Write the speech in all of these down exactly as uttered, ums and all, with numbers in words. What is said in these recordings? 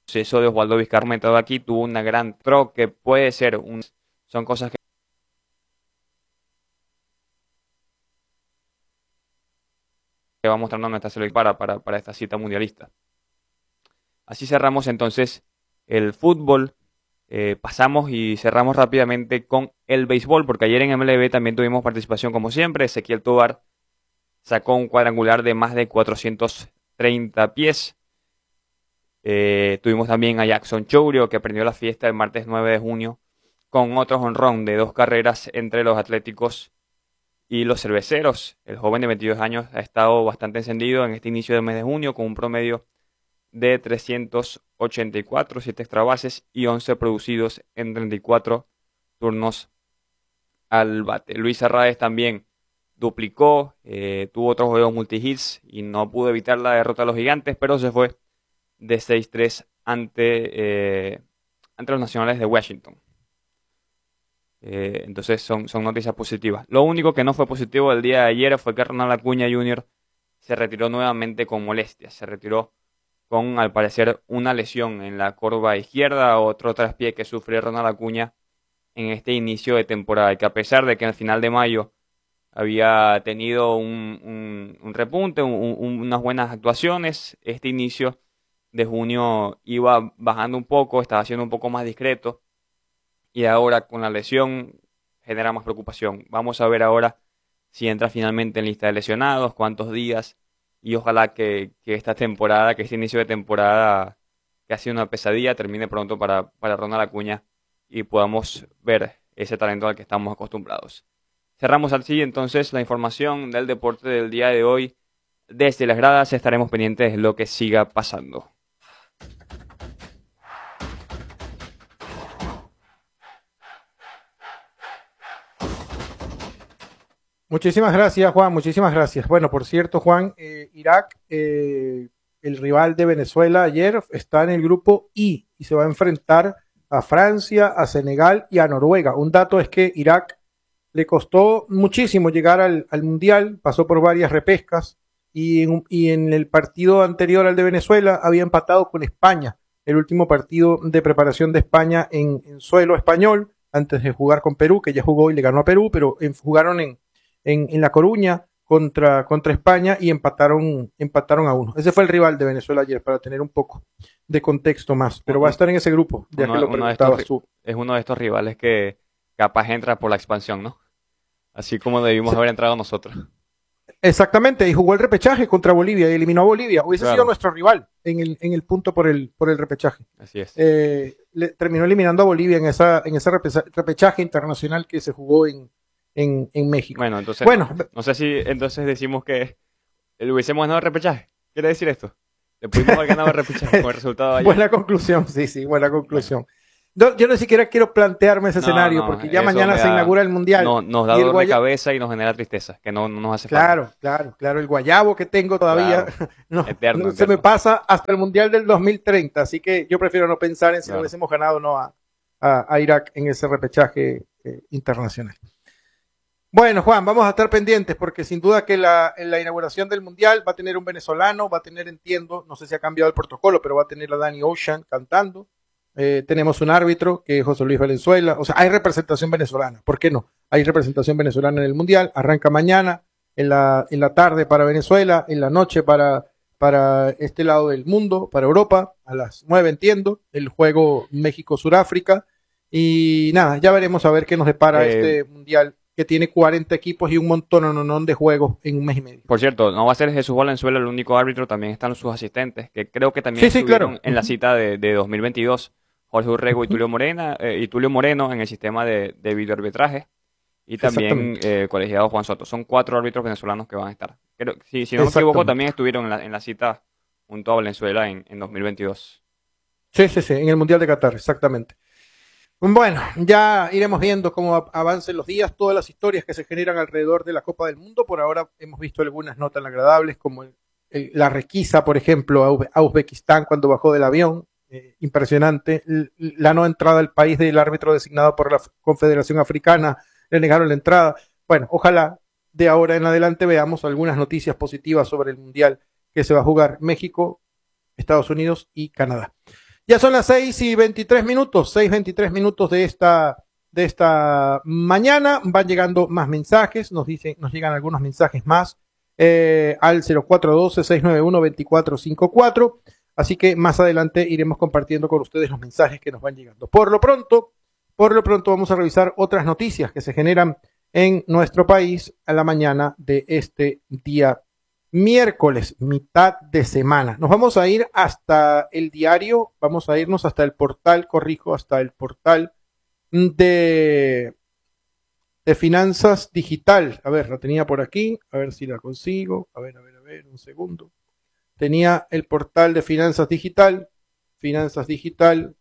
Eso de Osvaldo Vizcarra aquí tuvo una gran tro que puede ser un, son cosas que va mostrando nuestra selección para, para, para esta cita mundialista. Así cerramos entonces el fútbol. Eh, pasamos y cerramos rápidamente con el béisbol, porque ayer en M L B también tuvimos participación como siempre. Ezequiel Tovar sacó un cuadrangular de más de cuatrocientos treinta pies. Eh, tuvimos también a Jackson Chourio, que prendió la fiesta el martes nueve de junio con otro jonrón de dos carreras entre los Atléticos y los Cerveceros. El joven de veintidós años ha estado bastante encendido en este inicio del mes de junio con un promedio de trescientos ochenta y cuatro, siete extra bases y once producidos en treinta y cuatro turnos al bate. Luis Arraez también duplicó, eh, tuvo otros juegos multihits y no pudo evitar la derrota de los Gigantes, pero se fue de seis tres ante, eh, ante los Nacionales de Washington. Eh, entonces son, son noticias positivas. Lo único que no fue positivo el día de ayer fue que Ronald Acuña junior se retiró nuevamente con molestias. Se retiró con, al parecer, una lesión en la corva izquierda, otro traspié que sufrió Ronald Acuña en este inicio de temporada. Y que a pesar de que al final de mayo había tenido un, un, un repunte, un, un, unas buenas actuaciones, este inicio de junio iba bajando un poco, estaba siendo un poco más discreto. Y ahora con la lesión genera más preocupación. Vamos a ver ahora si entra finalmente en lista de lesionados, cuántos días. Y ojalá que, que esta temporada, que este inicio de temporada, que ha sido una pesadilla, termine pronto para, para Ronald Acuña y podamos ver ese talento al que estamos acostumbrados. Cerramos así entonces la información del deporte del día de hoy. Desde las gradas estaremos pendientes de lo que siga pasando. Muchísimas gracias, Juan, muchísimas gracias. Bueno, por cierto, Juan, eh, Irak, eh, el rival de Venezuela ayer, está en el grupo I y se va a enfrentar a Francia, a Senegal y a Noruega. Un dato es que Irak le costó muchísimo llegar al, al Mundial, pasó por varias repescas y en, y en el partido anterior al de Venezuela había empatado con España, el último partido de preparación de España en, en suelo español, antes de jugar con Perú, que ya jugó y le ganó a Perú, pero en, jugaron en En, en La Coruña contra, contra España y empataron, empataron a uno. Ese fue el rival de Venezuela ayer, para tener un poco de contexto más. Pero va a estar en ese grupo, ya uno, que lo uno preguntaba estos, tú. Es uno de estos rivales que capaz entra por la expansión, ¿no? Así como debimos sí. haber entrado nosotros. Exactamente, y jugó el repechaje contra Bolivia y eliminó a Bolivia. Hubiese claro. sido nuestro rival en el, en el punto por el, por el repechaje. Así es. Eh, le, terminó eliminando a Bolivia en, esa, en ese repechaje internacional que se jugó en En, en México. Bueno, entonces, bueno, no, no sé si entonces decimos que le hubiésemos ganado el repechaje. ¿Quiere decir esto? Le pudimos haber ganado el repechaje con el resultado de ayer. Buena conclusión, sí, sí, buena conclusión. Bueno. No, yo ni siquiera quiero plantearme ese no, escenario, no, porque ya mañana da, se inaugura el Mundial. No, nos da dolor guaya... de cabeza y nos genera tristeza, que no, no nos hace claro, falta. Claro, claro, claro. El guayabo que tengo todavía claro. no, eterno, no eterno. se me pasa hasta el Mundial del dos mil treinta, así que yo prefiero no pensar en si claro. no hubiésemos ganado o no a, a, a Irak en ese repechaje eh, internacional. Bueno, Juan, vamos a estar pendientes porque sin duda que la, en la inauguración del Mundial va a tener un venezolano, va a tener, entiendo, no sé si ha cambiado el protocolo, pero va a tener a Danny Ocean cantando. Eh, tenemos un árbitro que es José Luis Valenzuela. O sea, hay representación venezolana. ¿Por qué no? Hay representación venezolana en el Mundial. Arranca mañana, en la, en la tarde para Venezuela, en la noche para, para este lado del mundo, para Europa, a las nueve, entiendo, el juego México-Suráfrica. Y nada, ya veremos a ver qué nos depara eh, este Mundial, que tiene cuarenta equipos y un montón de juegos en un mes y medio. Por cierto, no va a ser Jesús Valenzuela el único árbitro, también están sus asistentes, que creo que también sí, estuvieron sí, claro. en la cita de, de dos mil veintidós, Jorge Urrego y Tulio Morena, eh, y Tulio Moreno en el sistema de, de videoarbitraje, y también eh, colegiado Juan Soto. Son cuatro árbitros venezolanos que van a estar. Creo, si, si no me equivoco, también estuvieron en la, en la cita junto a Valenzuela en, en dos mil veintidós. Sí, sí, sí, en el Mundial de Qatar, exactamente. Bueno, ya iremos viendo cómo avancen los días, todas las historias que se generan alrededor de la Copa del Mundo. Por ahora hemos visto algunas no tan agradables, como el, el, la requisa, por ejemplo, a, Ube, a Uzbekistán cuando bajó del avión. Eh, impresionante. L la no entrada al país del árbitro designado por la Confederación Africana, le negaron la entrada. Bueno, ojalá de ahora en adelante veamos algunas noticias positivas sobre el Mundial que se va a jugar México, Estados Unidos y Canadá. Ya son las seis y veintitrés minutos, seis y veintitrés minutos de esta, de esta mañana. Van llegando más mensajes, nos dicen, nos llegan algunos mensajes más eh, al cero cuatro uno dos, seis nueve uno, dos cuatro cinco cuatro. Así que más adelante iremos compartiendo con ustedes los mensajes que nos van llegando. Por lo pronto, por lo pronto vamos a revisar otras noticias que se generan en nuestro país a la mañana de este día miércoles, mitad de semana. Nos vamos a ir hasta el diario, vamos a irnos hasta el portal, corrijo, hasta el portal de, de Finanzas Digital. A ver, la tenía por aquí, a ver si la consigo. A ver, a ver, a ver, un segundo. Tenía el portal de Finanzas Digital, Finanzas Digital.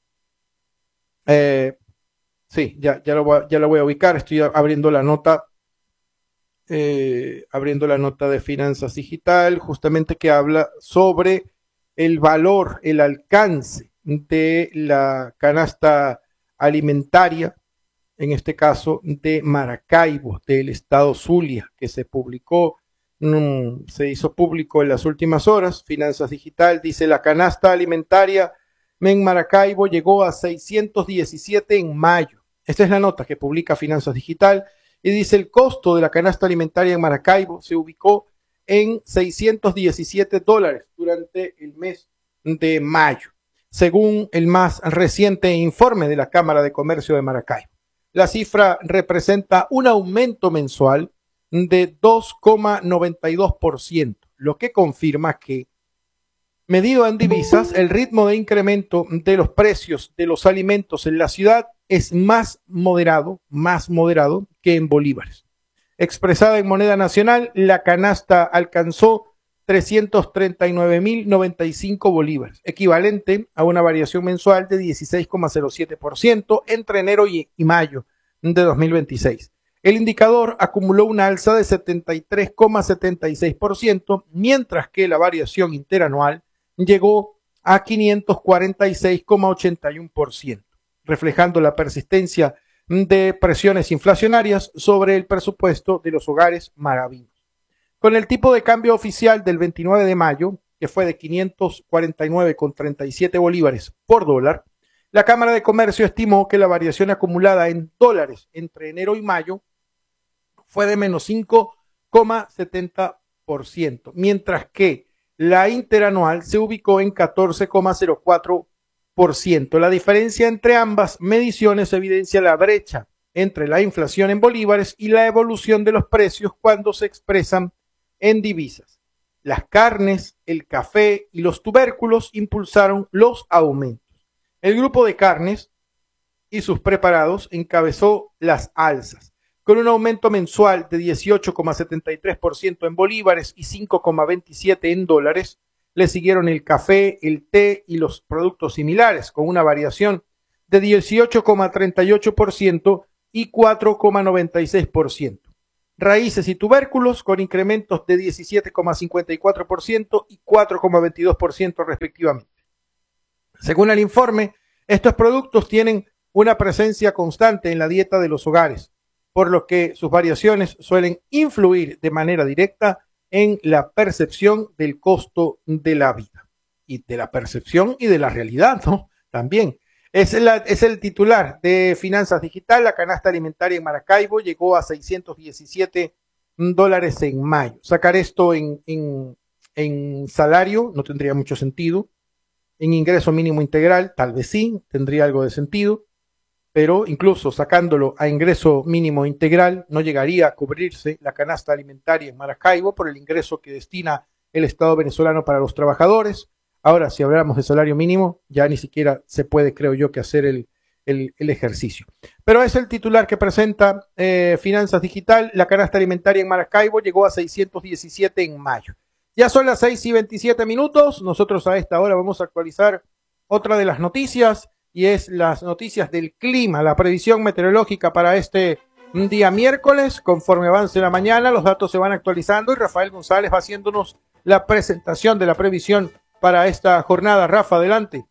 Eh, sí, ya, ya, lo voy a, ya lo voy a ubicar, estoy abriendo la nota. Eh, abriendo la nota de Finanzas Digital, justamente que habla sobre el valor, el alcance de la canasta alimentaria, en este caso de Maracaibo, del estado Zulia, que se publicó, mmm, se hizo público en las últimas horas. Finanzas Digital dice: la canasta alimentaria en Maracaibo llegó a seiscientos diecisiete en mayo. Esta es la nota que publica Finanzas Digital. Y dice: el costo de la canasta alimentaria en Maracaibo se ubicó en seiscientos diecisiete dólares durante el mes de mayo, según el más reciente informe de la Cámara de Comercio de Maracaibo. La cifra representa un aumento mensual de dos coma noventa y dos por ciento, lo que confirma que, medido en divisas, el ritmo de incremento de los precios de los alimentos en la ciudad es más moderado, más moderado que en bolívares. Expresada en moneda nacional, la canasta alcanzó trescientos treinta y nueve mil noventa y cinco bolívares, equivalente a una variación mensual de dieciséis coma cero siete por ciento entre enero y, y mayo de dos mil veintiséis. El indicador acumuló una alza de setenta y tres coma setenta y seis por ciento, mientras que la variación interanual llegó a quinientos cuarenta y seis coma ochenta y uno por ciento. Reflejando la persistencia de presiones inflacionarias sobre el presupuesto de los hogares maravinos. Con el tipo de cambio oficial del veintinueve de mayo, que fue de quinientos cuarenta y nueve coma treinta y siete bolívares por dólar, la Cámara de Comercio estimó que la variación acumulada en dólares entre enero y mayo fue de menos cinco coma setenta por ciento, mientras que la interanual se ubicó en catorce coma cero cuatro por ciento. Por ciento. La diferencia entre ambas mediciones evidencia la brecha entre la inflación en bolívares y la evolución de los precios cuando se expresan en divisas. Las carnes, el café y los tubérculos impulsaron los aumentos. El grupo de carnes y sus preparados encabezó las alzas, con un aumento mensual de dieciocho coma setenta y tres por ciento en bolívares y cinco coma veintisiete por ciento en dólares. Le siguieron el café, el té y los productos similares, con una variación de dieciocho coma treinta y ocho por ciento y cuatro coma noventa y seis por ciento. Raíces y tubérculos con incrementos de diecisiete coma cincuenta y cuatro por ciento y cuatro coma veintidós por ciento respectivamente. Según el informe, estos productos tienen una presencia constante en la dieta de los hogares, por lo que sus variaciones suelen influir de manera directa en la percepción del costo de la vida y de la percepción y de la realidad, ¿no? También es, la, es el titular de Finanzas Digital. La canasta alimentaria en Maracaibo llegó a seiscientos diecisiete dólares en mayo. Sacar esto en, en, en salario no tendría mucho sentido. En ingreso mínimo integral, tal vez sí, tendría algo de sentido. Pero incluso sacándolo a ingreso mínimo integral, no llegaría a cubrirse la canasta alimentaria en Maracaibo por el ingreso que destina el Estado venezolano para los trabajadores. Ahora, si hablamos de salario mínimo, ya ni siquiera se puede, creo yo, que hacer el, el, el ejercicio. Pero es el titular que presenta eh, Finanzas Digital. La canasta alimentaria en Maracaibo llegó a seiscientos diecisiete en mayo. Ya son las seis y veintisiete minutos. Nosotros a esta hora vamos a actualizar otra de las noticias, y es las noticias del clima, la previsión meteorológica para este día miércoles. Conforme avance la mañana, los datos se van actualizando y Rafael González va haciéndonos la presentación de la previsión para esta jornada. Rafa, adelante.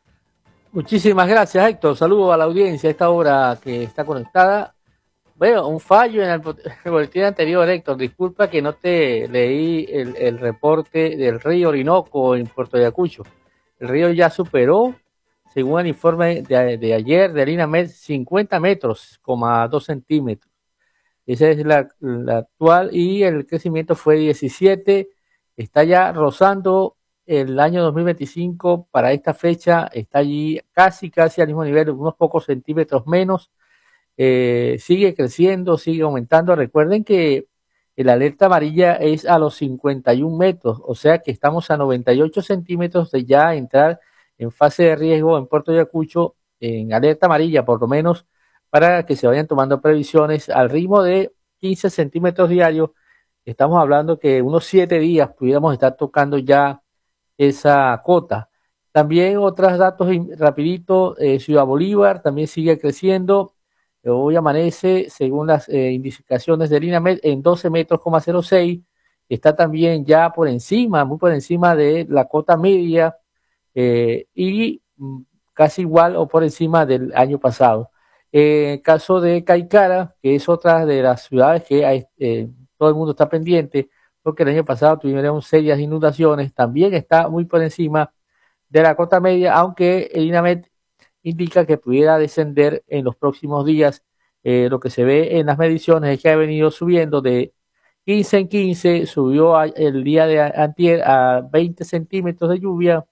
Muchísimas gracias, Héctor. Saludo a la audiencia a esta hora que está conectada. Bueno, un fallo en el, el boletín anterior, Héctor. Disculpa que no te leí el, el reporte del río Orinoco en Puerto Ayacucho. El río ya superó según el informe de, de ayer del INAMED, cincuenta metros, coma dos centímetros. Esa es la, la actual y el crecimiento fue diecisiete, está ya rozando el año dos mil veinticinco para esta fecha, está allí casi, casi al mismo nivel, unos pocos centímetros menos, eh, sigue creciendo, sigue aumentando. Recuerden que el alerta amarilla es a los cincuenta y un metros, o sea que estamos a noventa y ocho centímetros de ya entrar en fase de riesgo en Puerto Ayacucho, en alerta amarilla por lo menos, para que se vayan tomando previsiones al ritmo de quince centímetros diarios. Estamos hablando que unos siete días pudiéramos estar tocando ya esa cota. También otros datos rapidito, eh, Ciudad Bolívar también sigue creciendo. Hoy amanece, según las eh, indicaciones del INAMED, en doce metros, cero seis. Está también ya por encima, muy por encima de la cota media eh, y mm, casi igual o por encima del año pasado. Eh, en el caso de Caicara, que es otra de las ciudades que hay, eh, todo el mundo está pendiente, porque el año pasado tuvieron serias inundaciones, también está muy por encima de la cota media, aunque el INAMED indica que pudiera descender en los próximos días. Eh, lo que se ve en las mediciones es que ha venido subiendo de quince en quince, subió a, el día de antier a veinte centímetros de lluvia,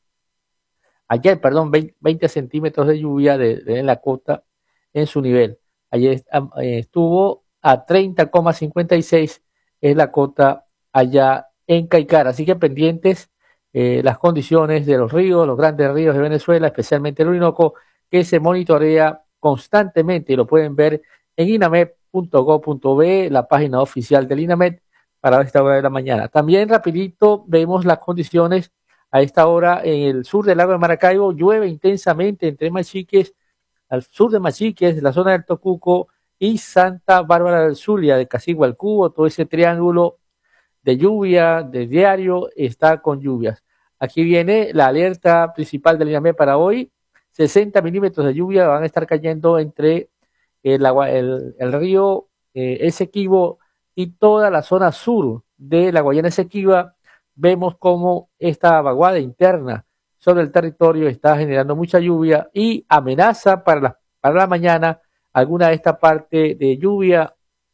ayer, perdón, veinte centímetros de lluvia de, de la cota en su nivel. Ayer eh, estuvo a treinta coma cincuenta y seis, es la cota allá en Caicara. Así que pendientes eh, las condiciones de los ríos, los grandes ríos de Venezuela, especialmente el Orinoco, que se monitorea constantemente y lo pueden ver en inamed punto gob punto be, la página oficial del INAMED, para esta hora de la mañana. También rapidito vemos las condiciones a esta hora en el sur del lago de Maracaibo. Llueve intensamente entre Machiques, al sur de Machiques, la zona del Tocuco y Santa Bárbara del Zulia, de Casigua al Cubo, todo ese triángulo de lluvia, de diario, está con lluvias. Aquí viene la alerta principal del INAMED para hoy. sesenta milímetros de lluvia van a estar cayendo entre el, agua, el, el río eh, Esequibo y toda la zona sur de la Guayana Esequiba. Vemos cómo esta vaguada interna sobre el territorio está generando mucha lluvia y amenaza para la, para la mañana alguna de esta parte de lluvia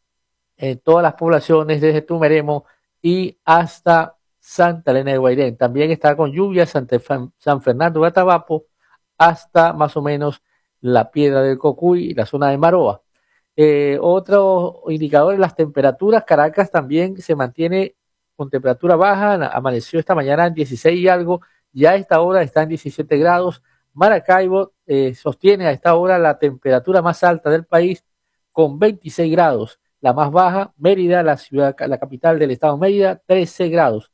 en todas las poblaciones desde Tumeremo y hasta Santa Elena de Guairén. También está con lluvia San Fernando de Atabapo hasta más o menos la Piedra del Cocuy y la zona de Maroa. Eh, otro indicador, las temperaturas. Caracas también se mantiene con temperatura baja, amaneció esta mañana en dieciséis y algo, ya a esta hora está en diecisiete grados. Maracaibo eh, sostiene a esta hora la temperatura más alta del país con veintiséis grados. La más baja, Mérida, la ciudad, la capital del estado Mérida, trece grados.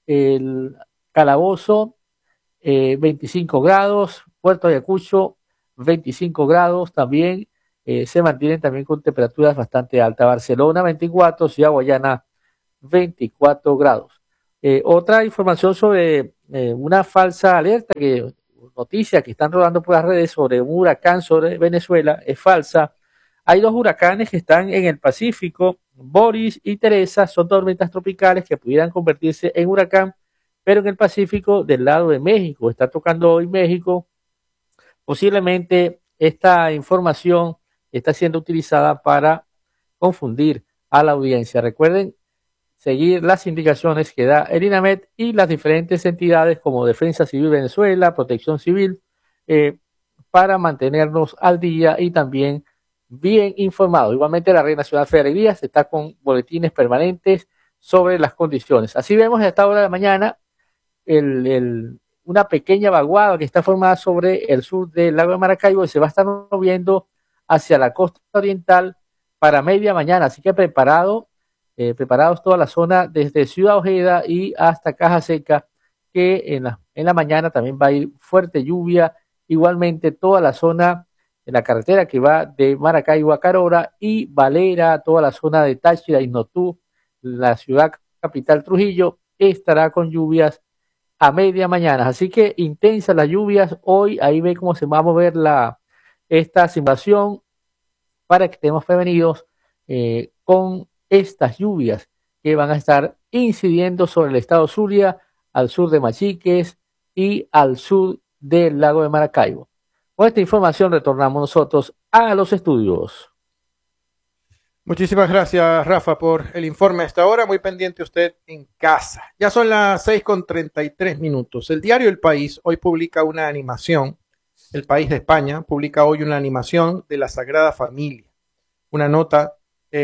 El Calabozo, eh, veinticinco grados. Puerto Ayacucho, veinticinco grados también. Eh, se mantienen también con temperaturas bastante altas. Barcelona, veinticuatro, Ciudad Guayana, veinticuatro grados. Eh, otra información sobre eh, una falsa alerta, que noticia que están rodando por las redes sobre un huracán sobre Venezuela, es falsa. Hay dos huracanes que están en el Pacífico, Boris y Teresa, son tormentas tropicales que pudieran convertirse en huracán, pero en el Pacífico del lado de México. Está tocando hoy México. Posiblemente esta información está siendo utilizada para confundir a la audiencia. Recuerden seguir las indicaciones que da el INAMED y las diferentes entidades como Defensa Civil Venezuela, Protección Civil, eh, para mantenernos al día y también bien informados. Igualmente la Red Nacional Fe de Alegrías está con boletines permanentes sobre las condiciones. Así vemos a esta hora de la mañana el, el, una pequeña vaguada que está formada sobre el sur del lago de Maracaibo y se va a estar moviendo hacia la costa oriental para media mañana. Así que preparado, eh, preparados toda la zona desde Ciudad Ojeda y hasta Caja Seca, que en la, en la mañana también va a ir fuerte lluvia. Igualmente toda la zona en la carretera que va de Maracaibo a Carora y Valera, toda la zona de Táchira y Notú, la ciudad capital Trujillo, estará con lluvias a media mañana. Así que intensas las lluvias hoy. Ahí ve cómo se va a mover la, esta simulación para que estemos prevenidos eh, con estas lluvias que van a estar incidiendo sobre el estado Zulia, al sur de Machiques y al sur del lago de Maracaibo. Con esta información retornamos nosotros a los estudios. Muchísimas gracias, Rafa, por el informe a esta hora. Muy pendiente usted en casa. Ya son las seis con treinta y tres minutos. El diario El País hoy publica una animación. El País de España publica hoy una animación de la Sagrada Familia. Una nota,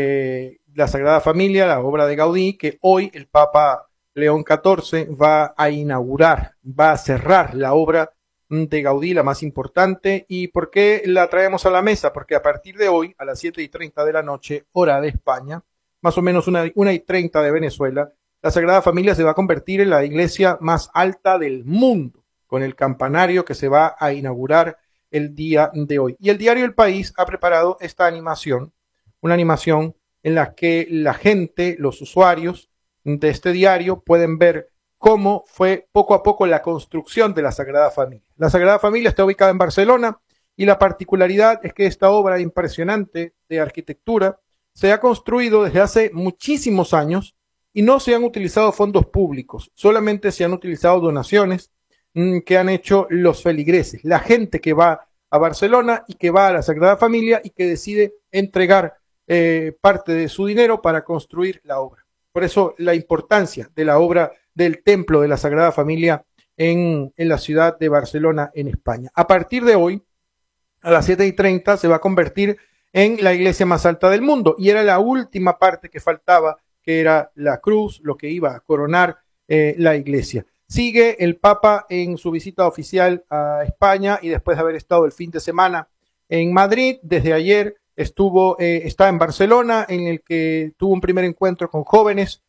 eh, la Sagrada Familia, la obra de Gaudí, que hoy el Papa León catorce va a inaugurar, va a cerrar la obra de Gaudí, la más importante. ¿Y por qué la traemos a la mesa? Porque a partir de hoy, a las siete y treinta de la noche, hora de España, más o menos una, una y treinta de Venezuela, la Sagrada Familia se va a convertir en la iglesia más alta del mundo, con el campanario que se va a inaugurar el día de hoy. Y el diario El País ha preparado esta animación, una animación en la que la gente, los usuarios de este diario pueden ver cómo fue poco a poco la construcción de la Sagrada Familia. La Sagrada Familia está ubicada en Barcelona y la particularidad es que esta obra impresionante de arquitectura se ha construido desde hace muchísimos años y no se han utilizado fondos públicos, solamente se han utilizado donaciones mmm, que han hecho los feligreses, la gente que va a Barcelona y que va a la Sagrada Familia y que decide entregar eh, parte de su dinero para construir la obra. Por eso la importancia de la obra del Templo de la Sagrada Familia en, en la ciudad de Barcelona, en España. A partir de hoy, a las siete y treinta, se va a convertir en la iglesia más alta del mundo y era la última parte que faltaba, que era la cruz, lo que iba a coronar eh, la iglesia. Sigue el Papa en su visita oficial a España y después de haber estado el fin de semana en Madrid, desde ayer estuvo, eh, está en Barcelona, en el que tuvo un primer encuentro con jóvenes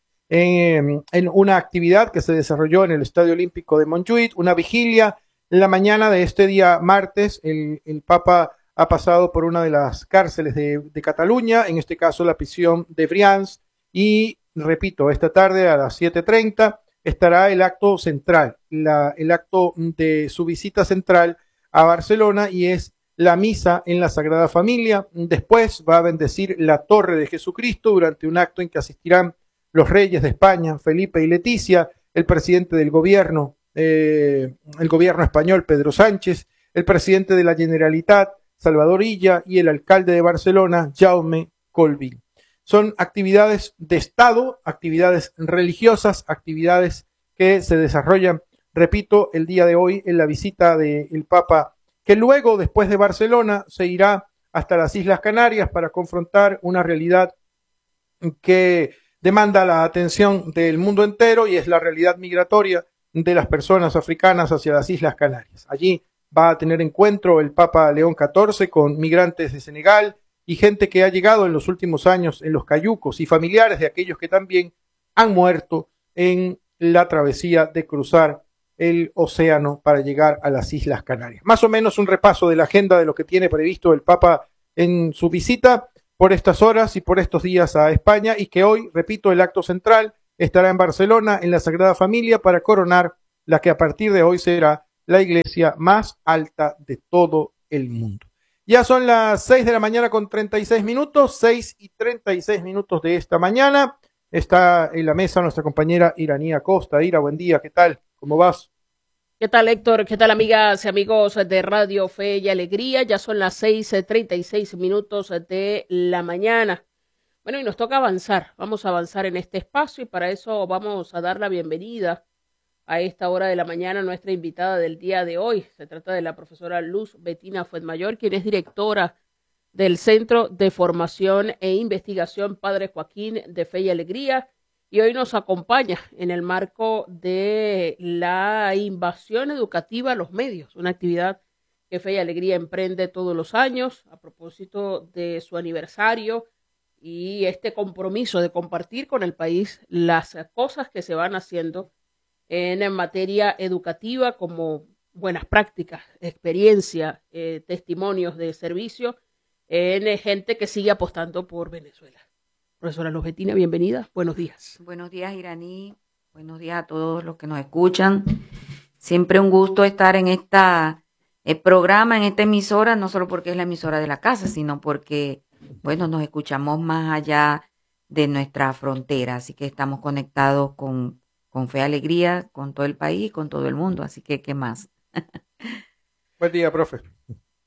en, en una actividad que se desarrolló en el Estadio Olímpico de Montjuïc, una vigilia. En la mañana de este día martes, el, el Papa ha pasado por una de las cárceles de, de Cataluña, en este caso la prisión de Brians, y repito, esta tarde a las siete treinta estará el acto central, la, el acto de su visita central a Barcelona, y es la misa en la Sagrada Familia. Después va a bendecir la Torre de Jesucristo durante un acto en que asistirán los reyes de España, Felipe y Leticia, el presidente del gobierno, eh, el gobierno español, Pedro Sánchez, el presidente de la Generalitat, Salvador Illa, y el alcalde de Barcelona, Jaume Colvin. Son actividades de Estado, actividades religiosas, actividades que se desarrollan, repito, el día de hoy en la visita del Papa, que luego, después de Barcelona, se irá hasta las Islas Canarias para confrontar una realidad que demanda la atención del mundo entero y es la realidad migratoria de las personas africanas hacia las Islas Canarias. Allí va a tener encuentro el Papa León catorce con migrantes de Senegal y gente que ha llegado en los últimos años en los cayucos y familiares de aquellos que también han muerto en la travesía de cruzar el océano para llegar a las Islas Canarias. Más o menos un repaso de la agenda de lo que tiene previsto el Papa en su visita por estas horas y por estos días a España, y que hoy, repito, el acto central estará en Barcelona, en la Sagrada Familia, para coronar la que a partir de hoy será la iglesia más alta de todo el mundo. Ya son las seis de la mañana con treinta y seis minutos, seis y treinta y seis minutos de esta mañana. Está en la mesa nuestra compañera Iranía Costa. Ira, buen día, ¿qué tal? ¿Cómo vas? ¿Qué tal, Héctor? ¿Qué tal, amigas y amigos de Radio Fe y Alegría? Ya son las seis y treinta y seis minutos de la mañana. Bueno, y nos toca avanzar. Vamos a avanzar en este espacio y para eso vamos a dar la bienvenida a esta hora de la mañana a nuestra invitada del día de hoy. Se trata de la profesora Luz Betina Fuenmayor, quien es directora del Centro de Formación e Investigación Padre Joaquín de Fe y Alegría, y hoy nos acompaña en el marco de la invasión educativa a los medios, una actividad que Fe y Alegría emprende todos los años a propósito de su aniversario y este compromiso de compartir con el país las cosas que se van haciendo en materia educativa, como buenas prácticas, experiencia, eh, testimonios de servicio en gente que sigue apostando por Venezuela. Profesora Luz Betina, bienvenida. Buenos días. Buenos días, Iraní. Buenos días a todos los que nos escuchan. Siempre un gusto estar en esta eh, programa, en esta emisora, no solo porque es la emisora de la casa, sino porque, bueno, nos escuchamos más allá de nuestra frontera. Así que estamos conectados con, con Fe y Alegría, con todo el país y con todo el mundo. Así que, ¿qué más? Buen día, profe.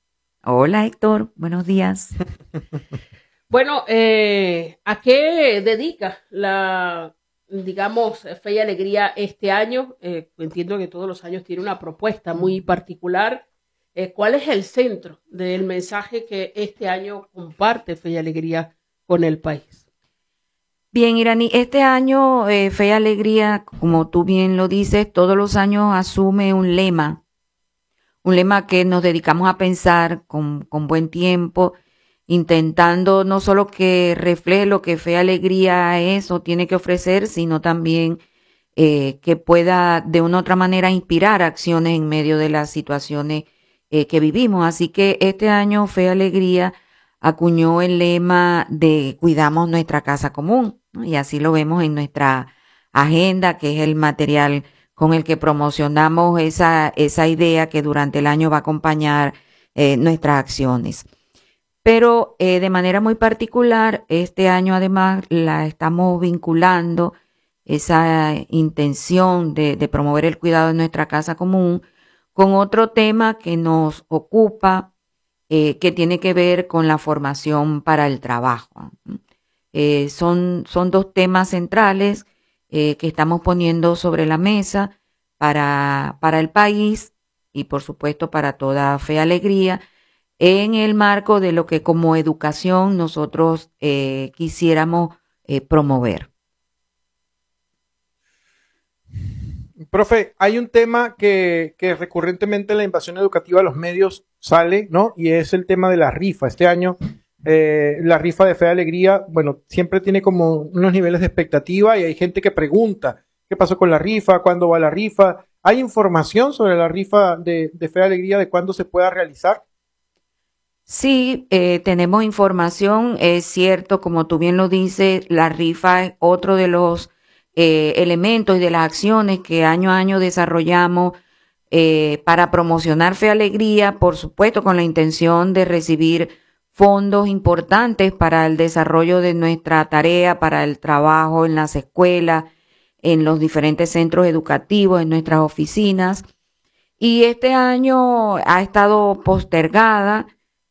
Hola, Héctor. Buenos días. Bueno, eh, ¿a qué dedica la, digamos, Fe y Alegría este año? Eh, entiendo que todos los años tiene una propuesta muy particular. Eh, ¿Cuál es el centro del mensaje que este año comparte Fe y Alegría con el país? Bien, Irani, este año eh, Fe y Alegría, como tú bien lo dices, todos los años asume un lema, un lema que nos dedicamos a pensar con, con buen tiempo, intentando no solo que refleje lo que Fe y Alegría es o tiene que ofrecer, sino también eh, que pueda de una u otra manera inspirar acciones en medio de las situaciones eh, que vivimos. Así que este año Fe y Alegría acuñó el lema de cuidamos nuestra casa común, ¿no? Y así lo vemos en nuestra agenda, que es el material con el que promocionamos esa, esa idea que durante el año va a acompañar eh, nuestras acciones. Pero eh, de manera muy particular, este año además la estamos vinculando, esa intención de, de promover el cuidado de nuestra casa común, con otro tema que nos ocupa, eh, que tiene que ver con la formación para el trabajo. Eh, son, son dos temas centrales eh, que estamos poniendo sobre la mesa para, para el país y por supuesto para toda Fe y Alegría, en el marco de lo que como educación nosotros eh, quisiéramos eh, promover. Profe, hay un tema que, que recurrentemente en la invasión educativa a los medios sale, ¿no? Y es el tema de la rifa. Este año, eh, la rifa de Fe y Alegría, bueno, siempre tiene como unos niveles de expectativa y hay gente que pregunta, ¿qué pasó con la rifa? ¿Cuándo va la rifa? ¿Hay información sobre la rifa de, de Fe y Alegría de cuándo se pueda realizar? Sí, eh, tenemos información, es cierto, como tú bien lo dices, la rifa es otro de los eh, elementos y de las acciones que año a año desarrollamos eh, para promocionar Fe y Alegría, por supuesto con la intención de recibir fondos importantes para el desarrollo de nuestra tarea, para el trabajo en las escuelas, en los diferentes centros educativos, en nuestras oficinas. Y este año ha estado postergada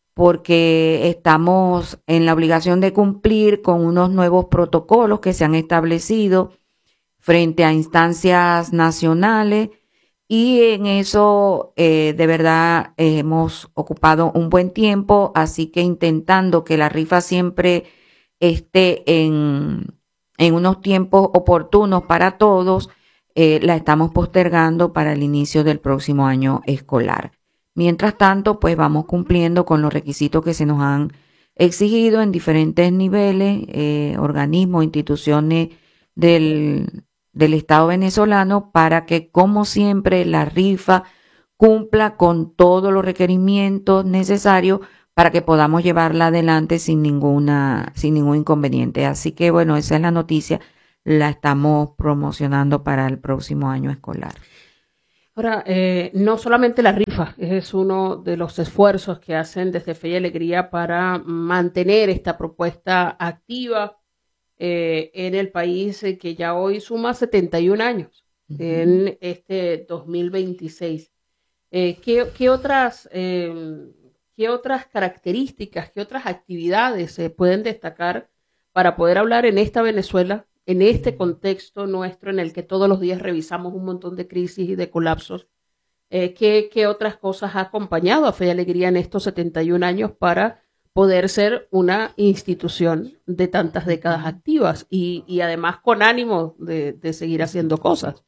porque estamos en la obligación de cumplir con unos nuevos protocolos que se han establecido frente a instancias nacionales y en eso eh, de verdad eh, hemos ocupado un buen tiempo, así que intentando que la rifa siempre esté en, en unos tiempos oportunos para todos, eh, la estamos postergando para el inicio del próximo año escolar. Mientras tanto, pues vamos cumpliendo con los requisitos que se nos han exigido en diferentes niveles, eh, organismos, instituciones del, del Estado venezolano para que, como siempre, la rifa cumpla con todos los requerimientos necesarios para que podamos llevarla adelante sin ninguna, sin ningún inconveniente. Así que, bueno, esa es la noticia, la estamos promocionando para el próximo año escolar. Ahora, eh, no solamente la rifa, es uno de los esfuerzos que hacen desde Fe y Alegría para mantener esta propuesta activa eh, en el país eh, que ya hoy suma setenta y un años, uh-huh, en este dos mil veintiséis. Eh, ¿qué, qué, otras, eh, ¿Qué otras características, qué otras actividades se pueden destacar para poder hablar en esta Venezuela, en este contexto nuestro en el que todos los días revisamos un montón de crisis y de colapsos? Eh, ¿qué, ¿Qué otras cosas ha acompañado a Fe y Alegría en estos setenta y un años para poder ser una institución de tantas décadas activas y, y además con ánimo de, de seguir haciendo cosas?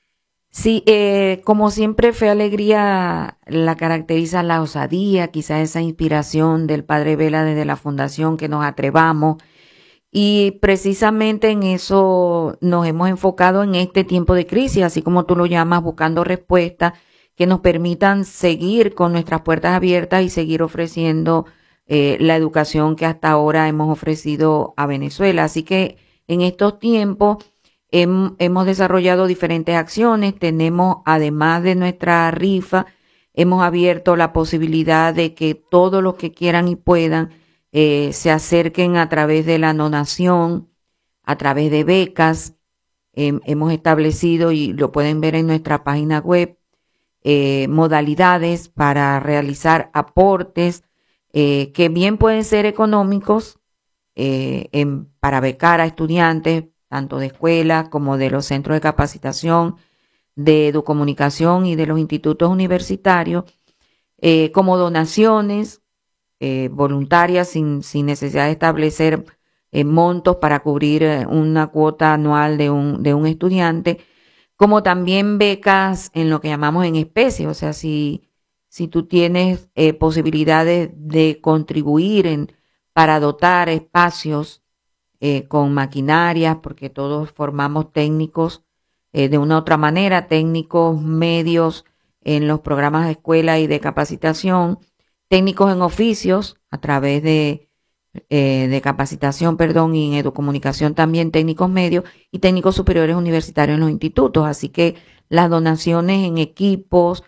Sí, eh, como siempre, Fe y Alegría la caracteriza la osadía, quizás esa inspiración del Padre Vela desde la fundación, que nos atrevamos. Y precisamente en eso nos hemos enfocado en este tiempo de crisis, así como tú lo llamas, buscando respuestas que nos permitan seguir con nuestras puertas abiertas y seguir ofreciendo eh, la educación que hasta ahora hemos ofrecido a Venezuela. Así que en estos tiempos hem, hemos desarrollado diferentes acciones. Tenemos, además de nuestra rifa, hemos abierto la posibilidad de que todos los que quieran y puedan Eh, se acerquen a través de la donación, a través de becas. Eh, hemos establecido, y lo pueden ver en nuestra página web, eh, modalidades para realizar aportes eh, que bien pueden ser económicos eh, en, para becar a estudiantes, tanto de escuelas como de los centros de capacitación, de educomunicación y de los institutos universitarios, eh, como donaciones eh, voluntarias sin, sin necesidad de establecer eh, montos para cubrir eh, una cuota anual de un, de un estudiante, como también becas en lo que llamamos en especie, o sea, si, si tú tienes eh, posibilidades de contribuir en, para dotar espacios eh, con maquinarias, porque todos formamos técnicos eh, de una u otra manera, técnicos medios en los programas de escuela y de capacitación, técnicos en oficios a través de, eh, de capacitación, perdón, y en educomunicación también técnicos medios y técnicos superiores universitarios en los institutos. Así que las donaciones en equipos,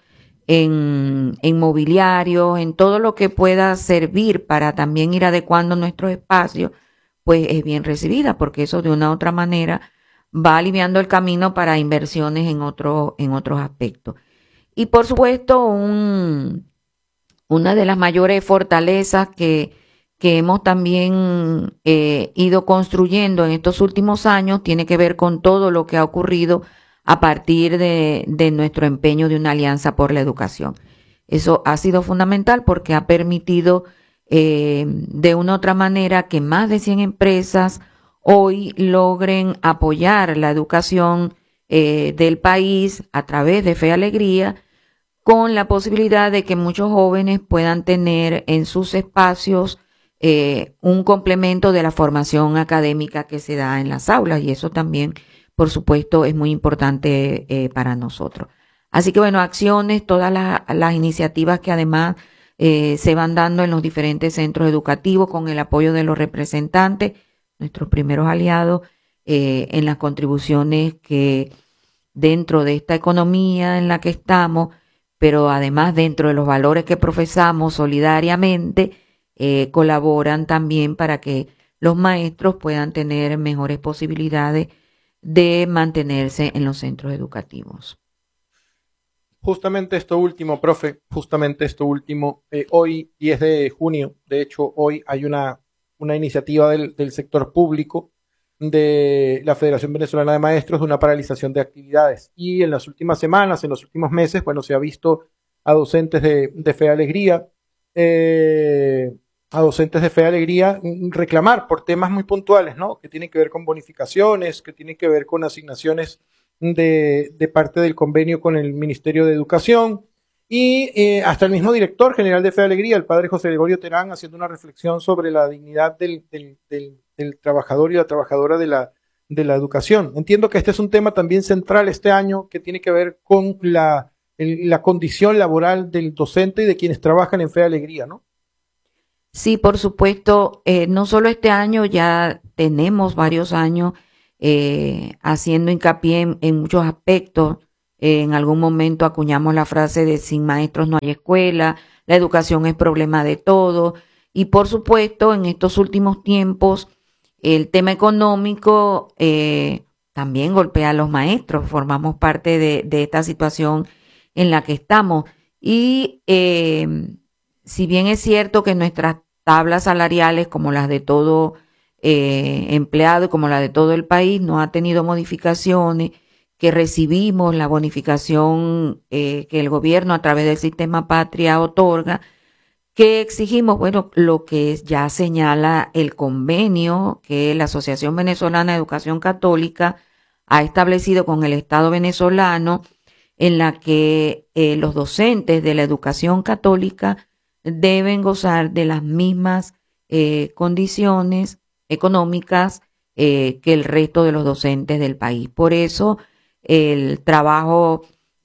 en, en mobiliario, en todo lo que pueda servir para también ir adecuando nuestros espacios, pues es bien recibida, porque eso de una u otra manera va aliviando el camino para inversiones en, otro, en otros aspectos. Y por supuesto, un, una de las mayores fortalezas que, que hemos también eh, ido construyendo en estos últimos años tiene que ver con todo lo que ha ocurrido a partir de, de nuestro empeño de una alianza por la educación. Eso ha sido fundamental porque ha permitido eh, de una u otra manera que más de cien empresas hoy logren apoyar la educación eh, del país a través de Fe y Alegría, con la posibilidad de que muchos jóvenes puedan tener en sus espacios eh, un complemento de la formación académica que se da en las aulas, y eso también, por supuesto, es muy importante eh, para nosotros. Así que, bueno, acciones, todas las, las iniciativas que además eh, se van dando en los diferentes centros educativos con el apoyo de los representantes, nuestros primeros aliados, eh, en las contribuciones que dentro de esta economía en la que estamos, pero además dentro de los valores que profesamos solidariamente, eh, colaboran también para que los maestros puedan tener mejores posibilidades de mantenerse en los centros educativos. Justamente esto último, profe, justamente esto último, eh, hoy diez de junio, de hecho hoy hay una, una iniciativa del, del sector público de la Federación Venezolana de Maestros de una paralización de actividades, y en las últimas semanas, en los últimos meses, bueno, se ha visto a docentes de, de Fe y Alegría, eh, a docentes de Fe y Alegría reclamar por temas muy puntuales, ¿no? Que tienen que ver con bonificaciones, que tienen que ver con asignaciones de, de parte del convenio con el Ministerio de Educación, y eh, hasta el mismo director general de Fe y Alegría, el padre José Gregorio Terán, haciendo una reflexión sobre la dignidad del, del, del, del trabajador y la trabajadora de la, de la educación. Entiendo que este es un tema también central este año, que tiene que ver con la, el, la condición laboral del docente y de quienes trabajan en Fe y Alegría, ¿no? Sí, por supuesto, eh, no solo este año, ya tenemos varios años eh, haciendo hincapié en, en muchos aspectos. Eh, en algún momento acuñamos la frase de sin maestros no hay escuela, la educación es problema de todos, y por supuesto en estos últimos tiempos el tema económico eh, también golpea a los maestros, formamos parte de, de esta situación en la que estamos, y eh, si bien es cierto que nuestras tablas salariales, como las de todo eh, empleado y como la de todo el país, no ha tenido modificaciones, que recibimos la bonificación eh, que el gobierno a través del sistema Patria otorga, que exigimos, bueno, lo que ya señala el convenio que la Asociación Venezolana de Educación Católica ha establecido con el Estado venezolano, en la que eh, los docentes de la educación católica deben gozar de las mismas eh, condiciones económicas eh, que el resto de los docentes del país. Por eso, el trabajo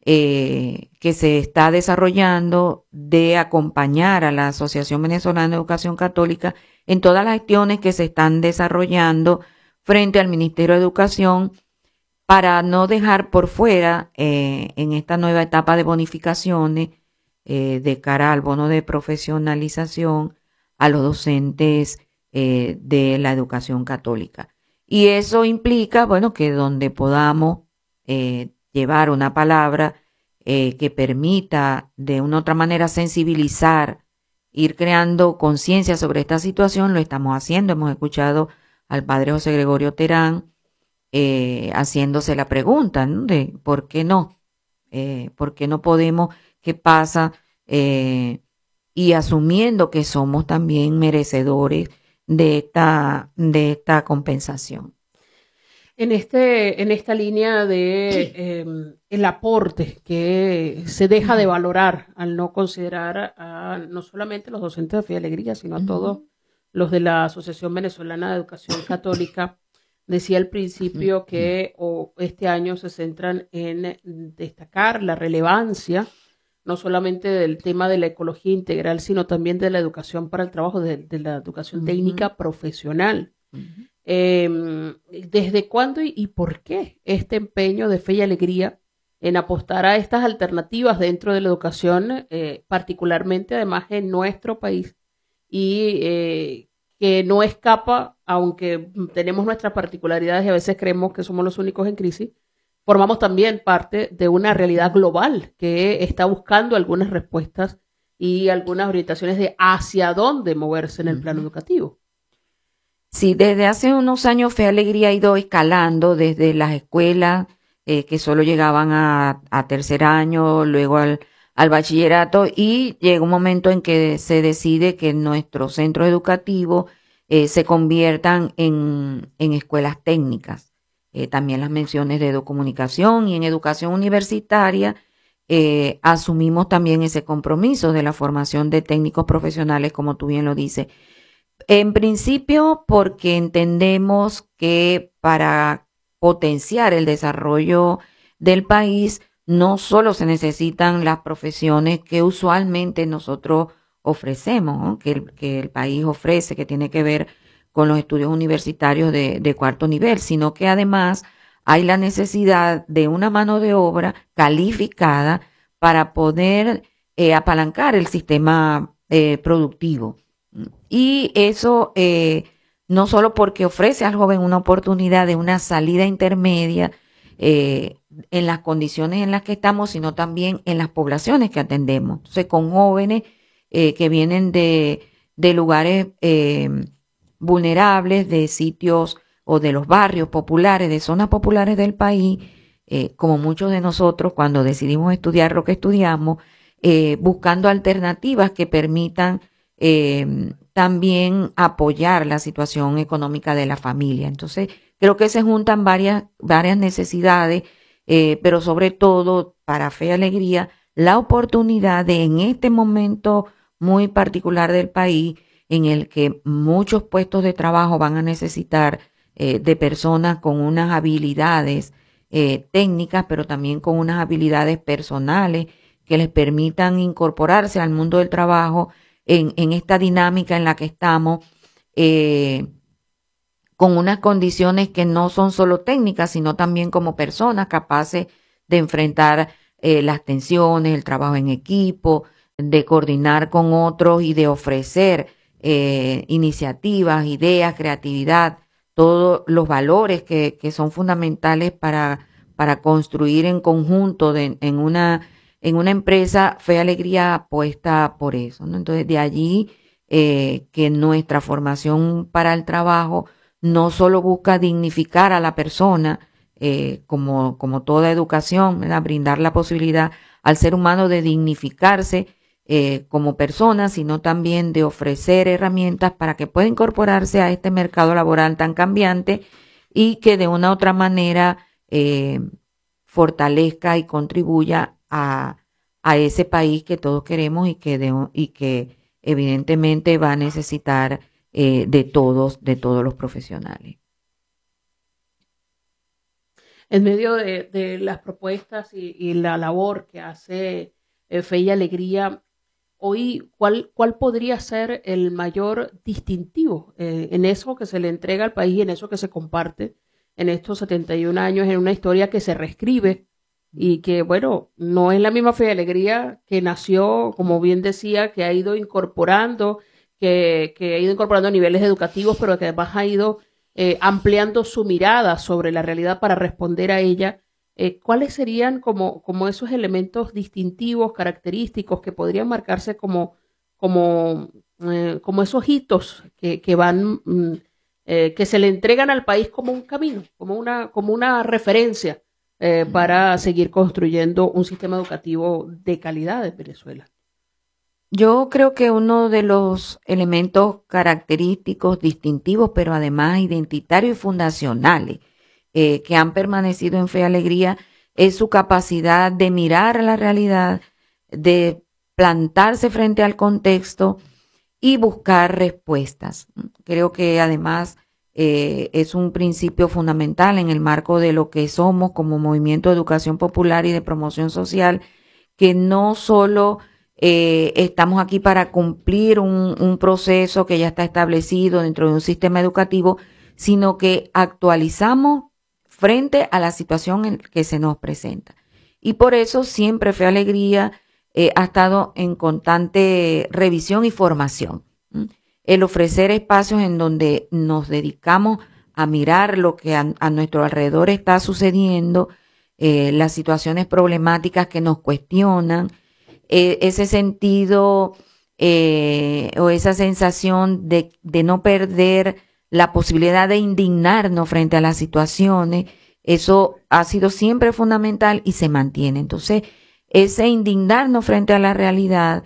eh, que se está desarrollando de acompañar a la Asociación Venezolana de Educación Católica en todas las gestiones que se están desarrollando frente al Ministerio de Educación, para no dejar por fuera eh, en esta nueva etapa de bonificaciones eh, de cara al bono de profesionalización a los docentes eh, de la educación católica. Y eso implica, bueno, que donde podamos eh, llevar una palabra eh, que permita de una u otra manera sensibilizar, ir creando conciencia sobre esta situación, lo estamos haciendo. Hemos escuchado al padre José Gregorio Terán eh, haciéndose la pregunta, ¿no?, de por qué no, eh, por qué no podemos, qué pasa, eh, y asumiendo que somos también merecedores de esta, de esta compensación. En, este, en esta línea de eh, el aporte que se deja de valorar al no considerar a no solamente los docentes de Fe y Alegría, sino a todos los de la Asociación Venezolana de Educación Católica, decía al principio que o este año se centran en destacar la relevancia no solamente del tema de la ecología integral, sino también de la educación para el trabajo, de, de la educación uh-huh. técnica profesional. Uh-huh. Eh, ¿Desde cuándo y, y por qué este empeño de Fe y Alegría en apostar a estas alternativas dentro de la educación, eh, particularmente además en nuestro país, y eh, que no escapa, aunque tenemos nuestras particularidades y a veces creemos que somos los únicos en crisis, formamos también parte de una realidad global que está buscando algunas respuestas y algunas orientaciones de hacia dónde moverse en el plano educativo? Sí, desde hace unos años Fe y Alegría ha ido escalando desde las escuelas eh, que solo llegaban a, a tercer año, luego al, al bachillerato, y llega un momento en que se decide que nuestros centros educativos eh, se conviertan en, en escuelas técnicas. Eh, también las menciones de educomunicación y en educación universitaria eh, asumimos también ese compromiso de la formación de técnicos profesionales, como tú bien lo dices. En principio, porque entendemos que para potenciar el desarrollo del país, no solo se necesitan las profesiones que usualmente nosotros ofrecemos, ¿no?, que, el, que el país ofrece, que tiene que ver con los estudios universitarios de, de cuarto nivel, sino que además hay la necesidad de una mano de obra calificada para poder eh, apalancar el sistema eh, productivo. Y eso eh, no solo porque ofrece al joven una oportunidad de una salida intermedia eh, en las condiciones en las que estamos, sino también en las poblaciones que atendemos. Entonces, con jóvenes eh, que vienen de, de lugares eh, vulnerables, de sitios o de los barrios populares, de zonas populares del país, eh, como muchos de nosotros cuando decidimos estudiar lo que estudiamos, eh, buscando alternativas que permitan eh, también apoyar la situación económica de la familia. Entonces, creo que se juntan varias, varias necesidades, eh, pero sobre todo para Fe y Alegría, la oportunidad de en este momento muy particular del país, en el que muchos puestos de trabajo van a necesitar eh, de personas con unas habilidades eh, técnicas, pero también con unas habilidades personales que les permitan incorporarse al mundo del trabajo en, en esta dinámica en la que estamos, eh, con unas condiciones que no son solo técnicas, sino también como personas capaces de enfrentar eh, las tensiones, el trabajo en equipo, de coordinar con otros y de ofrecer eh, iniciativas, ideas, creatividad, todos los valores que, que son fundamentales para, para construir en conjunto de, en una en una empresa. Fe y Alegría apuesta por eso, ¿no? Entonces, de allí eh, que nuestra formación para el trabajo no solo busca dignificar a la persona, eh, como, como toda educación, ¿verdad?, brindar la posibilidad al ser humano de dignificarse eh, como persona, sino también de ofrecer herramientas para que pueda incorporarse a este mercado laboral tan cambiante y que de una u otra manera eh, fortalezca y contribuya a, a ese país que todos queremos y que, de, y que evidentemente va a necesitar eh, de todos, de todos los profesionales. En medio de, de las propuestas y, y la labor que hace eh, Fe y Alegría, hoy, ¿cuál, cuál podría ser el mayor distintivo eh, en eso que se le entrega al país y en eso que se comparte en estos setenta y un años, en una historia que se reescribe y que, bueno, no es la misma Fe y Alegría que nació, como bien decía, que ha ido incorporando, que, que ha ido incorporando niveles educativos, pero que además ha ido eh, ampliando su mirada sobre la realidad para responder a ella eh, ¿cuáles serían como, como esos elementos distintivos, característicos que podrían marcarse como, como, eh, como esos hitos que, que van, mm, eh, que se le entregan al país como un camino, como una, como una referencia eh, para seguir construyendo un sistema educativo de calidad en Venezuela? Yo creo que uno de los elementos característicos, distintivos, pero además identitarios y fundacionales eh, que han permanecido en Fe y Alegría es su capacidad de mirar la realidad, de plantarse frente al contexto y buscar respuestas. Creo que además eh, es un principio fundamental en el marco de lo que somos como movimiento de educación popular y de promoción social, que no solo Eh, estamos aquí para cumplir un, un proceso que ya está establecido dentro de un sistema educativo, sino que actualizamos frente a la situación en que se nos presenta. Y por eso siempre Fe y Alegría eh, ha estado en constante revisión y formación. ¿Mm? El ofrecer espacios en donde nos dedicamos a mirar lo que a, a nuestro alrededor está sucediendo, eh, las situaciones problemáticas que nos cuestionan, Eh, ese sentido eh, o esa sensación de, de no perder la posibilidad de indignarnos frente a las situaciones, eso ha sido siempre fundamental y se mantiene. Entonces, ese indignarnos frente a la realidad,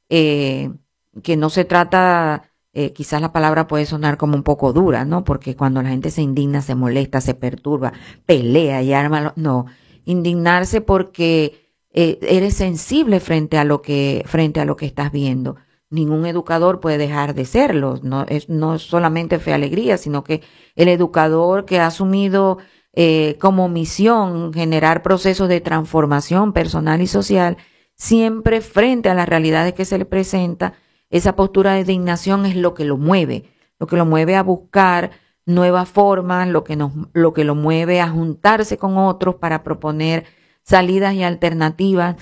eh, que no se trata, eh, quizás la palabra puede sonar como un poco dura, ¿no? Porque cuando la gente se indigna, se molesta, se perturba, pelea y arma, no, indignarse porque Eh, eres sensible frente a lo que frente a lo que estás viendo. Ningún educador puede dejar de serlo. No es no es solamente Fe y Alegría, sino que el educador que ha asumido eh, como misión generar procesos de transformación personal y social, siempre frente a las realidades que se le presenta, esa postura de indignación es lo que lo mueve, lo que lo mueve a buscar nuevas formas, lo que nos, lo que lo mueve a juntarse con otros para proponer salidas y alternativas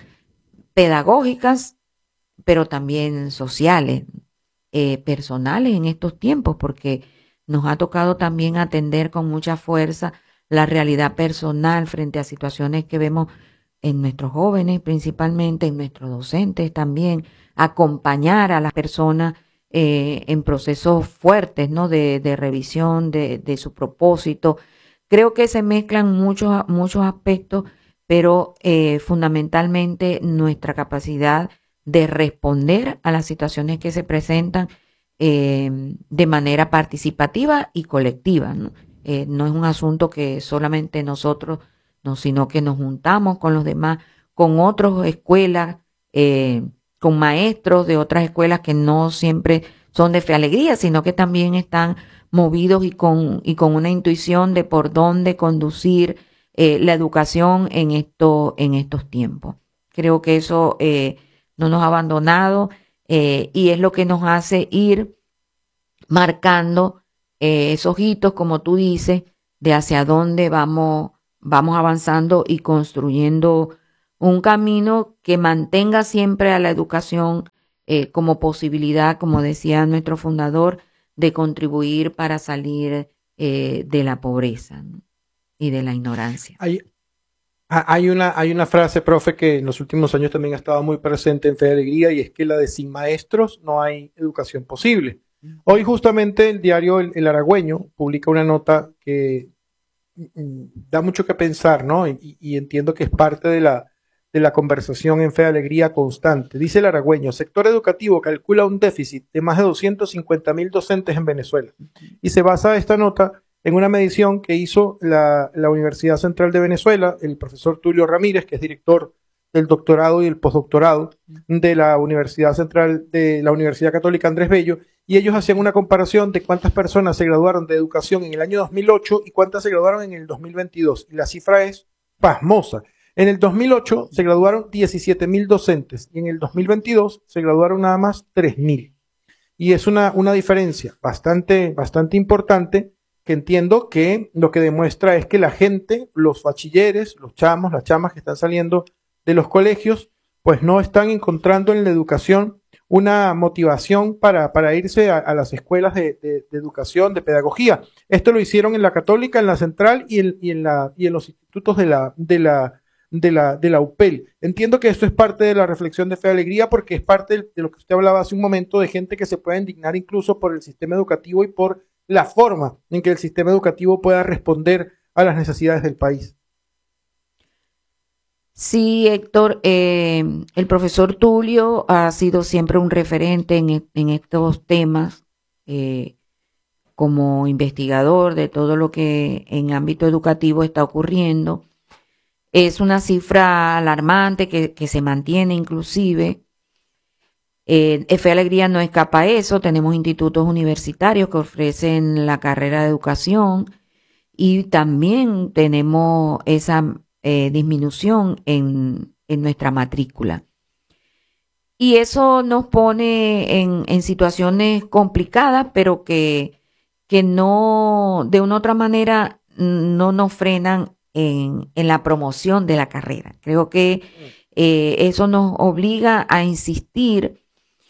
pedagógicas, pero también sociales, eh, personales en estos tiempos, porque nos ha tocado también atender con mucha fuerza la realidad personal frente a situaciones que vemos en nuestros jóvenes, principalmente en nuestros docentes también, acompañar a las personas eh, en procesos fuertes, ¿no? De, de revisión de, de su propósito. Creo que se mezclan muchos, muchos aspectos, pero eh, fundamentalmente nuestra capacidad de responder a las situaciones que se presentan eh, de manera participativa y colectiva, ¿no? Eh, no es un asunto que solamente nosotros, no, sino que nos juntamos con los demás, con otras escuelas, eh, con maestros de otras escuelas que no siempre son de Fe y Alegría, sino que también están movidos y con, y con una intuición de por dónde conducir eh, la educación en, esto, en estos tiempos. Creo que eso eh, no nos ha abandonado eh, y es lo que nos hace ir marcando eh, esos hitos, como tú dices, de hacia dónde vamos, vamos avanzando y construyendo un camino que mantenga siempre a la educación eh, como posibilidad, como decía nuestro fundador, de contribuir para salir eh, de la pobreza, ¿no? Y de la ignorancia. Hay, hay, una, hay una frase, profe, que en los últimos años también ha estado muy presente en Fe y Alegría, y es que la de sin maestros no hay educación posible. Hoy justamente el diario El, el Aragüeño publica una nota que mm, da mucho que pensar, ¿no? Y, y entiendo que es parte de la, de la conversación en Fe y Alegría constante. Dice El Aragüeño: sector educativo calcula un déficit de más de doscientos cincuenta mil docentes en Venezuela. Y se basa esta nota en una medición que hizo la, la Universidad Central de Venezuela, el profesor Tulio Ramírez, que es director del doctorado y el postdoctorado de la Universidad Central de la Universidad Católica Andrés Bello, y ellos hacían una comparación de cuántas personas se graduaron de educación en el año dos mil ocho y cuántas se graduaron en el dos mil veintidós. Y la cifra es pasmosa. En el dos mil ocho se graduaron diecisiete mil docentes y en el dos mil veintidós se graduaron nada más tres mil. Y es una, una diferencia bastante, bastante importante, que entiendo que lo que demuestra es que la gente, los bachilleres, los chamos, las chamas que están saliendo de los colegios, pues no están encontrando en la educación una motivación para, para irse a, a las escuelas de, de, de educación, de pedagogía. Esto lo hicieron en la Católica, en la Central y en, y en, la, y en los institutos de la, de la, de la, de la U P E L. Entiendo que esto es parte de la reflexión de Fe y Alegría, porque es parte de, de lo que usted hablaba hace un momento, de gente que se puede indignar incluso por el sistema educativo y por la forma en que el sistema educativo pueda responder a las necesidades del país. Sí, Héctor, eh, el profesor Tulio ha sido siempre un referente en, en estos temas, eh, como investigador de todo lo que en ámbito educativo está ocurriendo. Es una cifra alarmante que, que se mantiene inclusive. Eh, Fe y Alegría no escapa a eso. Tenemos institutos universitarios que ofrecen la carrera de educación y también tenemos esa eh, disminución en, en nuestra matrícula. Y eso nos pone en, en situaciones complicadas, pero que, que no, de una u otra manera, no nos frenan en, en la promoción de la carrera. Creo que eh, eso nos obliga a insistir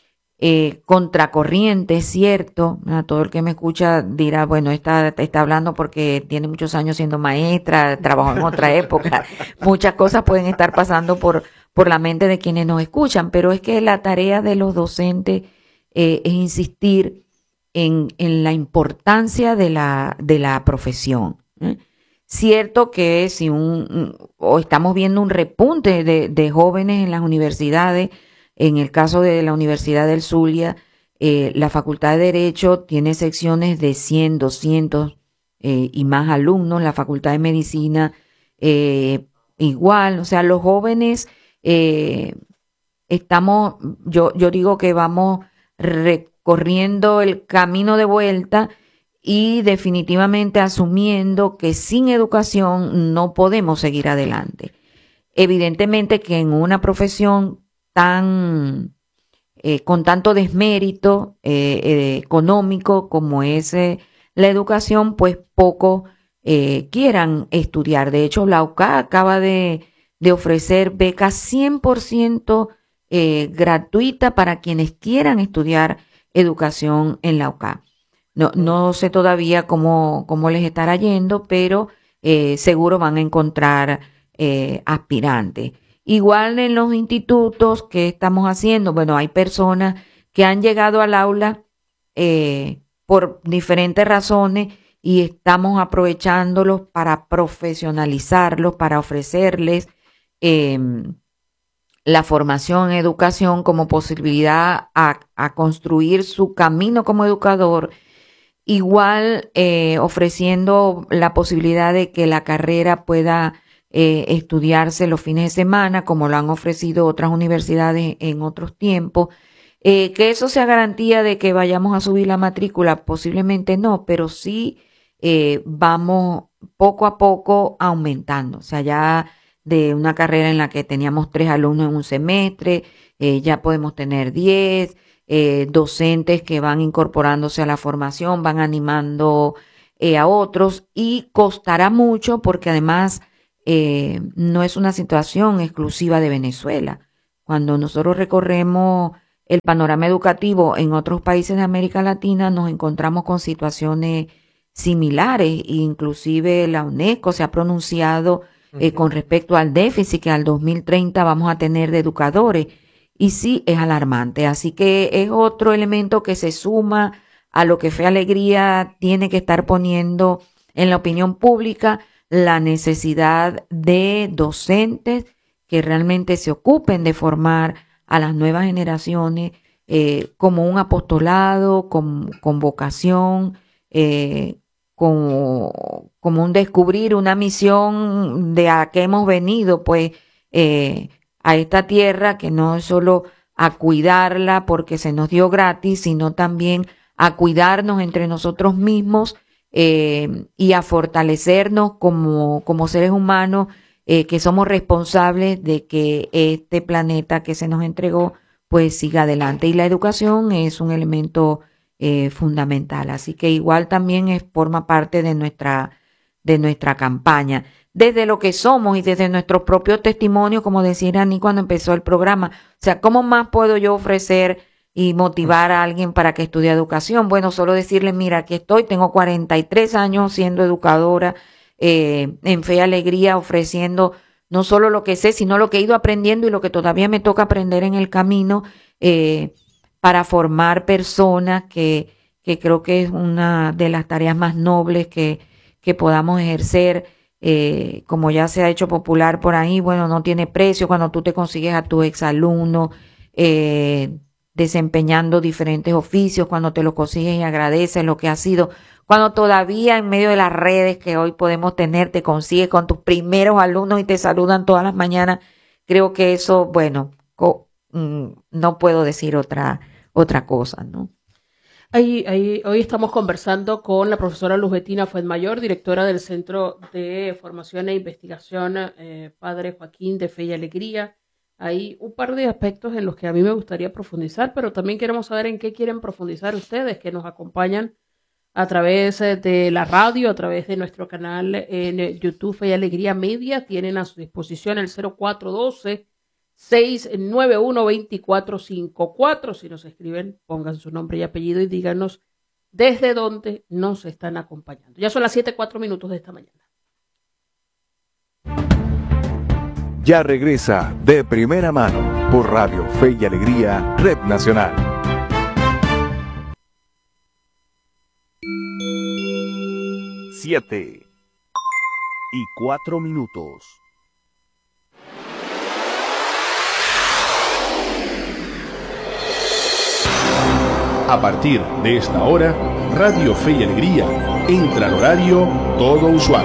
eh, contracorriente, es cierto. A todo el que me escucha dirá, bueno, está, está hablando porque tiene muchos años siendo maestra, trabajó en otra época. Muchas cosas pueden estar pasando por, por la mente de quienes nos escuchan, pero es que la tarea de los docentes eh, es insistir en, en la importancia de la, de la profesión, ¿eh? Cierto que si un, o estamos viendo un repunte de, de jóvenes en las universidades. En el caso de la Universidad del Zulia, eh, la Facultad de Derecho tiene secciones de cien, doscientos eh, y más alumnos. La Facultad de Medicina eh, igual. O sea, los jóvenes eh, estamos, yo, yo digo que vamos recorriendo el camino de vuelta y definitivamente asumiendo que sin educación no podemos seguir adelante. Evidentemente que en una profesión tan eh, con tanto desmérito eh, eh, económico como es eh, la educación, pues pocos eh, quieran estudiar. De hecho, la U C A acaba de, de ofrecer becas cien por ciento eh, gratuita para quienes quieran estudiar educación en la U C A. No, no sé todavía cómo, cómo les estará yendo, pero eh, seguro van a encontrar eh, aspirantes. Igual en los institutos, ¿qué estamos haciendo? Bueno, hay personas que han llegado al aula eh, por diferentes razones y estamos aprovechándolos para profesionalizarlos, para ofrecerles eh, la formación en educación como posibilidad a, a construir su camino como educador. Igual eh, ofreciendo la posibilidad de que la carrera pueda eh, estudiarse los fines de semana, como lo han ofrecido otras universidades en otros tiempos. Eh, que eso sea garantía de que vayamos a subir la matrícula, posiblemente no, pero sí eh, vamos poco a poco aumentando. O sea, ya de una carrera en la que teníamos tres alumnos en un semestre, eh, ya podemos tener diez. Eh, docentes que van incorporándose a la formación, van animando eh, a otros y costará mucho porque además eh, no es una situación exclusiva de Venezuela. Cuando nosotros recorremos el panorama educativo en otros países de América Latina nos encontramos con situaciones similares, inclusive la UNESCO se ha pronunciado eh, uh-huh. con respecto al déficit que al dos mil treinta vamos a tener de educadores. Y sí, es alarmante. Así que es otro elemento que se suma a lo que Fe y Alegría tiene que estar poniendo en la opinión pública, la necesidad de docentes que realmente se ocupen de formar a las nuevas generaciones eh, como un apostolado, con, con vocación, eh, como, como un descubrir una misión de a qué hemos venido, pues, eh, a esta tierra, que no es solo a cuidarla porque se nos dio gratis, sino también a cuidarnos entre nosotros mismos eh, y a fortalecernos como, como seres humanos eh, que somos responsables de que este planeta que se nos entregó pues siga adelante. Y la educación es un elemento eh, fundamental, así que igual también es, forma parte de nuestra, de nuestra campaña. Desde lo que somos y desde nuestros propios testimonios, como decía Irani cuando empezó el programa. O sea, ¿cómo más puedo yo ofrecer y motivar a alguien para que estudie educación. Bueno, solo decirle, mira, aquí estoy, tengo cuarenta y tres años siendo educadora eh, en Fe y Alegría, ofreciendo no solo lo que sé, sino lo que he ido aprendiendo y lo que todavía me toca aprender en el camino eh, para formar personas que, que creo que es una de las tareas más nobles que, que podamos ejercer. Eh, como ya se ha hecho popular por ahí, bueno, no tiene precio cuando tú te consigues a tu exalumno eh, desempeñando diferentes oficios, cuando te lo consigues y agradeces lo que ha sido, cuando todavía en medio de las redes que hoy podemos tener, te consigues con tus primeros alumnos y te saludan todas las mañanas. Creo que eso, bueno, co- mm, no puedo decir otra, otra cosa, ¿no? Ahí, ahí, hoy estamos conversando con la profesora Luz Betina Fuenmayor, directora del Centro de Formación e Investigación eh, Padre Joaquín de Fe y Alegría. Hay un par de aspectos en los que a mí me gustaría profundizar, pero también queremos saber en qué quieren profundizar ustedes, que nos acompañan a través de la radio, a través de nuestro canal en YouTube Fe y Alegría Media. Tienen a su disposición el cero cuatro uno dos, seis nueve uno, dos cuatro cinco cuatro. Si nos escriben, pongan su nombre y apellido y díganos desde dónde nos están acompañando. Ya son las siete, cuatro minutos de esta mañana. Ya regresa De Primera Mano por Radio Fe y Alegría, Red Nacional. Siete y cuatro minutos. A partir de esta hora, Radio Fe y Alegría entra al horario todo usual.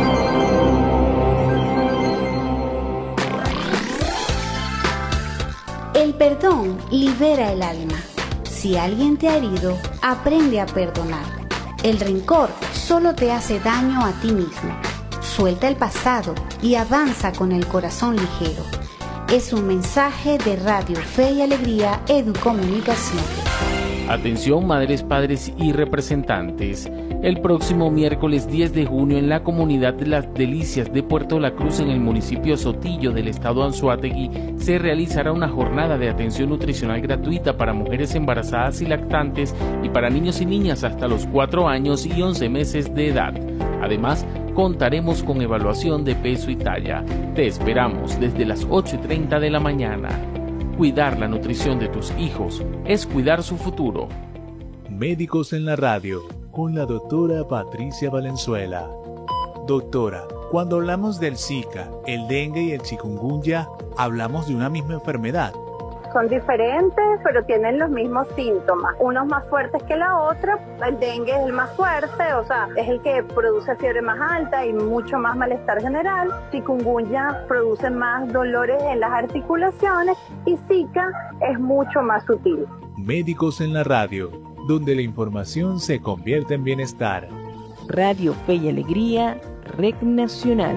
El perdón libera el alma. Si alguien te ha herido, aprende a perdonar. El rencor solo te hace daño a ti mismo. Suelta el pasado y avanza con el corazón ligero. Es un mensaje de Radio Fe y Alegría Educomunicación. Atención madres, padres y representantes. El próximo miércoles diez de junio en la comunidad de Las Delicias de Puerto La Cruz, en el municipio Sotillo del estado Anzoátegui, se realizará una jornada de atención nutricional gratuita para mujeres embarazadas y lactantes y para niños y niñas hasta los cuatro años y once meses de edad. Además, contaremos con evaluación de peso y talla. Te esperamos desde las ocho y treinta de la mañana. Cuidar la nutrición de tus hijos es cuidar su futuro. Médicos en la radio, con la doctora Patricia Valenzuela. Doctora, cuando hablamos del Zika, el dengue y el chikungunya, hablamos de una misma enfermedad. Son diferentes, pero tienen los mismos síntomas. Unos más fuertes que la otra. El dengue es el más fuerte, o sea, es el que produce fiebre más alta y mucho más malestar general. Chikungunya produce más dolores en las articulaciones y Zika es mucho más sutil. Médicos en la radio, donde la información se convierte en bienestar. Radio Fe y Alegría, Red Nacional.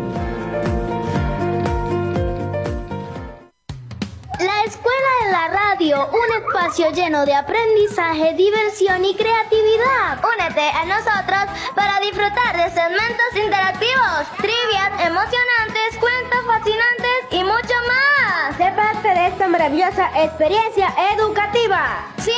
La Escuela de la Radio, un espacio lleno de aprendizaje, diversión y creatividad. Únete a nosotros para disfrutar de segmentos interactivos, trivias emocionantes, cuentos fascinantes y mucho más. Sé parte de esta maravillosa experiencia educativa. Sí.